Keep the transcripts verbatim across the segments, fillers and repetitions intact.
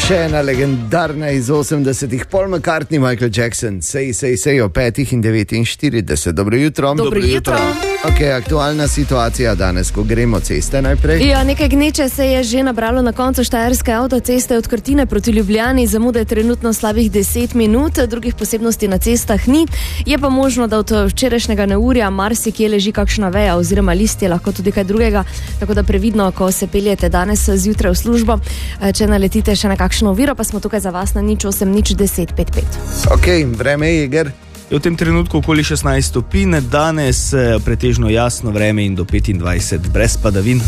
Še ena legendarna iz osemdesetih, Paul McCartney, Michael Jackson, sej, sej, sej o petih in devetinštirideset. Dobro jutro. Dobro jutro. Ok, aktualna situacija danes, ko gremo ceste najprej. Ja, nekaj gneče se je že nabralo na koncu štajerske avtoceste od Krtine proti Ljubljani. Zamuda je trenutno slabih deset minut, drugih posebnosti na cestah ni. Je pa možno, da od včerajšnjega neurja marsikje leži kakšna veja oziroma list, je lahko tudi kaj drugega, tako da previdno, ko se peljete danes zjutraj v službo, če naletite še na kakšno oviro, pa smo tukaj za vas na nič osem nič deset pet pet. Ok, vreme je, Iger. Je v tem trenutku okoli šestnajst stopinj, danes pretežno jasno vreme in do petindvajset brez padavin.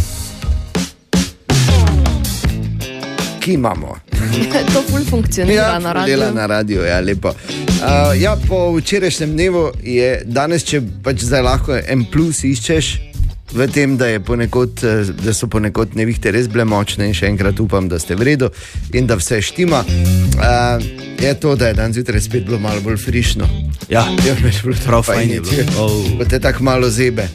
Ki imamo. To ful funkcionira Ja, na radiju. dela na radiju, ja, lepo. Uh, ja, po včerajšnjem dnevu je danes, če pač zdaj lahko en plus iščeš v tem, da, je ponekod, da so ponekod nevihte res bile močne, in še enkrat upam, da ste v redu in da vse štima, uh, je to, da je dan zjutraj spet bilo malo bolj frišno. Ja, Ja, veš, bilo prav fajn je bilo. Oh. Ko te tako malo zebe.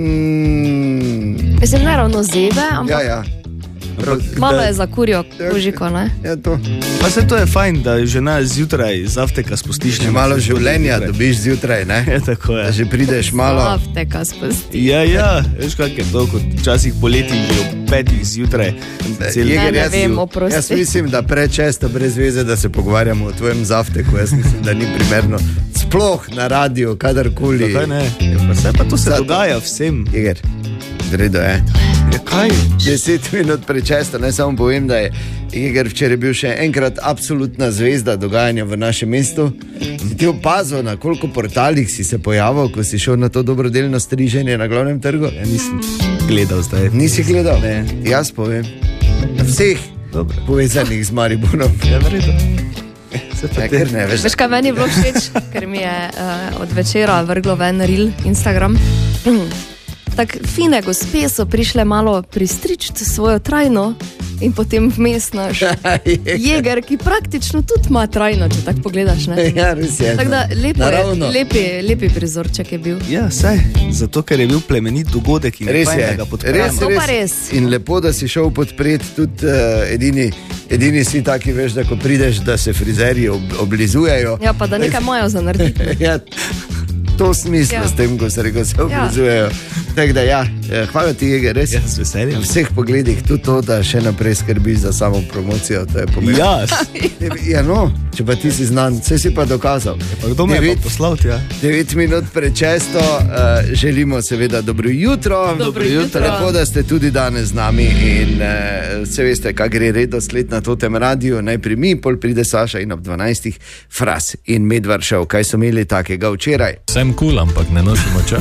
Mm, Mislim, ne ravno zebe, ampak ja, ja. Prav, malo da- je za kurjo kožiko, ne? Ja, to. Pa se to je fajn, da žena zjutraj z afteka spustiš. Že malo življenja dobiš zjutraj, ne? Je tako, Da je. že prideš malo. Afteka spusti. Ja, ja, veš kak je to, kot včasih poleti že ob petih zjutraj. Cel- Jeger, Ne, ne jaz- vem, oprosti. Jaz mislim, da prečesto brez veze, da se pogovarjamo o tvojem zafteku. Jaz mislim, da ni primerno. Sploh na radiju, kadarkoli. Zakaj ne? Ja, pa se pa to se Zato- dogaja vsem. Jeger, dredo je. Ja, kaj? Deset minut prečesto, naj samo povem, da je Jeger včeraj bil še enkrat absolutna zvezda dogajanja v našem mestu. Si ti opazil, na koliko portalih si se pojavil, ko si šel na to dobrodelno striženje na glavnem trgu? Ja, nisem gledal zdaj. Nisi gledal? Ne. Jaz povem. Na vseh Dobro. povezanih z Mariborom. Ja, verjetno. Se pa Ne, te- ker ne, veš. Veš, kaj meni je bilo všeč, ker mi je uh, od večera vrglo ven reel Instagram. Tako fine gospe so prišle malo pristričiti svojo trajno in potem vmes naš Jeger, ki praktično tudi ima trajno, če tako pogledaš. Ne? Ja, res je. Tako da lepo je, Naravno. lepi, lepi prizorček je bil. Ja, saj, zato ker je bil plemenit dogodek in Res fajn, je, da ga podpremo. res, To pa res. res. In lepo, da si šel podpreti tudi uh, edini, edini si taki, veš, da ko prideš, da se frizerji ob, oblizujejo. Ja, pa da nekaj imajo za narediti. Ja, to smisla Ja. s tem, ko se reko se oblizujejo. Tako da ja, eh, hvala ti, Jeger, res. Ja, z veseljem. V vseh pogledih tudi to, da še naprej skrbiš za samo promocijo, to je pomembno. Ja, Ja, no, če pa ti si znan, vse si pa dokazal. pa kdo me je Devet- pa poslal tja? Devet minut prečesto, uh, želimo seveda dobro jutro. Dobro jutro. Lepo, da ste tudi danes z nami in uh, se veste, kaj gre redosled na Totem radiju. Najprej mi, pol pride Saša in ob dvanajstih Fras in Medvaršev. Kaj so imeli takega včeraj? Sem kul, cool, ampak ne nosimo čas.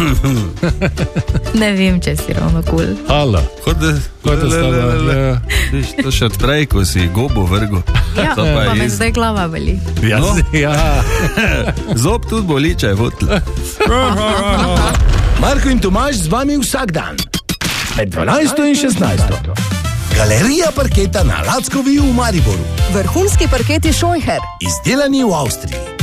Ne vem, če si ravno kul. Cool. Hala, Kot da kot da stava. Ja, Viš, to še odprej, ko si gobo vrgo. Ja, To pa pa me je zdaj glava boli. ja, No. ja. Zob tudi boli, če je votla. Marko in Tomaž z vami vsak dan, med dvanajsto in šestnajsto. Galerija parketa na Lackovi v Mariboru, Vrhunski parketi Šojher. izdelani v Avstriji.